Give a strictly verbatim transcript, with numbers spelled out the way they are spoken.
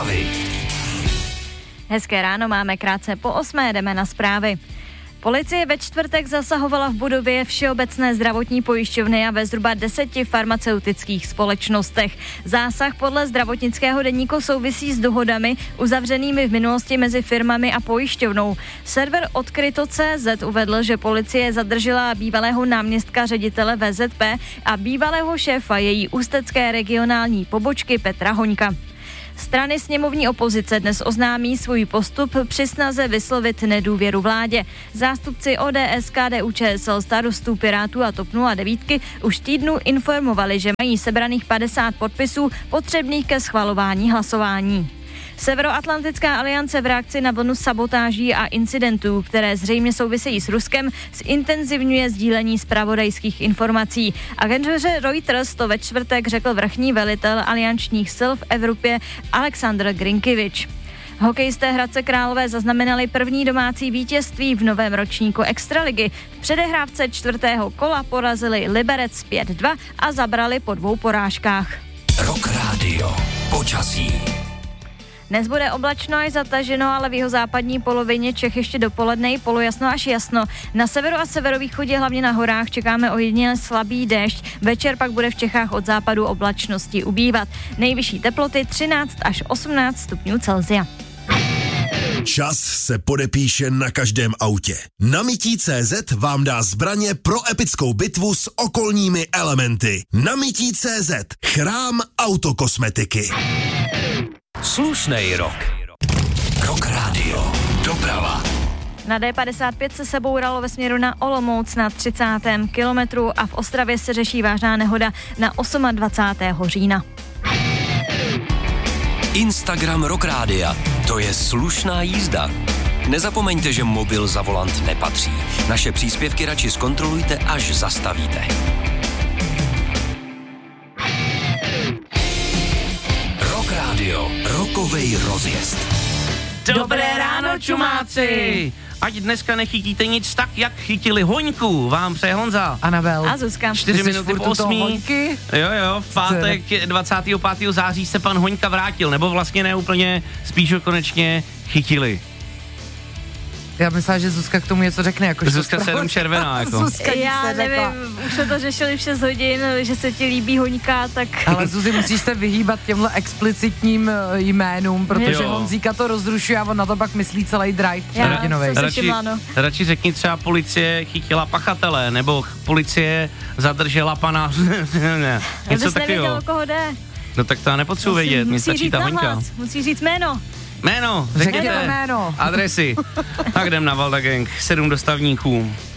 Hezké ráno, máme krátce po osmé, jdeme na zprávy. Policie ve čtvrtek zasahovala v budově Všeobecné zdravotní pojišťovny a ve zhruba deseti farmaceutických společnostech. Zásah podle zdravotnického deníku souvisí s dohodami uzavřenými v minulosti mezi firmami a pojišťovnou. Server odkryto tečka cé zet uvedl, že policie zadržela bývalého náměstka ředitele vé zet pé a bývalého šéfa její ústecké regionální pobočky Petra Hoňka. Strany sněmovní opozice dnes oznámí svůj postup při snaze vyslovit nedůvěru vládě. Zástupci ó dé es, ká dé ú čé es el, Starostů, Pirátů a TOP nula devět už týdnu informovali, že mají sebraných padesát podpisů potřebných ke schvalování hlasování. Severoatlantická aliance v reakci na vlnu sabotáží a incidentů, které zřejmě souvisejí s Ruskem, zintenzivňuje sdílení zpravodajských informací. Agentuře Reuters to ve čtvrtek řekl vrchní velitel aliančních sil v Evropě Aleksandr Grinkivič. Hokejisté Hradce Králové zaznamenali první domácí vítězství v novém ročníku Extraligy. V předehrávce čtvrtého kola porazili Liberec pět dva a zabrali po dvou porážkách. Rock Radio. Počasí. Dnes bude oblačno až zataženo, ale v jeho západní polovině Čech ještě dopoledne polojasno až jasno. Na severu a severovýchodě, hlavně na horách, čekáme ojediněle slabý déšť. Večer pak bude v Čechách od západu oblačnosti ubývat. Nejvyšší teploty třináct až osmnáct stupňů Celsia. Čas se podepíše na každém autě. Na mytí tečka cé zet vám dá zbraně pro epickou bitvu s okolními elementy. Na mytí tečka cé zet. Chrám autokosmetiky. Slušnej rok. Rock Radio. Doprava. Na dé padesát pět se sebouralo ve směru na Olomouc na třicátém kilometru a v Ostravě se řeší vážná nehoda na dvacátého osmého října. Instagram Rock Rádia. To je slušná jízda. Nezapomeňte, že mobil za volant nepatří. Naše příspěvky radši zkontrolujte, až zastavíte. Rock Radio. Rokovej rozjezd. Dobré ráno, čumáci! Ať dneska nechytíte nic tak, jak chytili Hoňku, vám přeje Honza. Anabel. A Zuzka. Čtyři minuty po osmí. Jo, jo, v pátek dvacátého pátého září se pan Hoňka vrátil, nebo vlastně ne úplně, spíš ho konečně chytili. Já myslím, že Zuzka k tomu něco řekne. Jako Zuzka se jenom červená, jako. Zuzka Já nevím, už jsme to řešili v šest hodin, že se ti líbí Hoňka, tak... Ale Zuzi, musíš se vyhýbat těmhle explicitním jménům, protože Jo. Honzíka to rozrušuje a on na to pak myslí celý drive rodinovej. jsem si Radši, všimla, no. radši řekni třeba policie chytila pachatele, nebo policie zadržela pana... ne, Já něco bys nevěděl, takového. o koho jde. No tak to já nepotřebuji vědět, mě Musí stačí říct ta Hoňka. nahlas, musí říct jméno. Jméno, Řekněte řekněte. jméno. Adresy. Tak jdem na Valda Gang, sedm dostavníků.